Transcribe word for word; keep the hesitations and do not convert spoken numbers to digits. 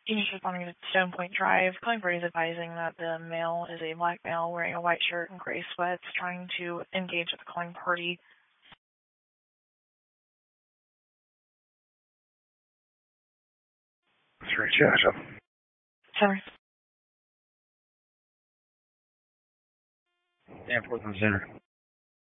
Teenage responding to Stone Point Drive. Calling party is advising that the male is a black male wearing a white shirt and gray sweats trying to engage with the calling party. Three Chatham. Sorry. Danforth and Center.